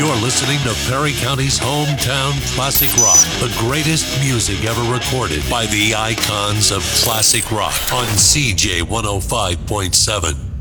You're listening to Perry County's hometown classic rock, the greatest music ever recorded by the icons of classic rock on CJ 105.7.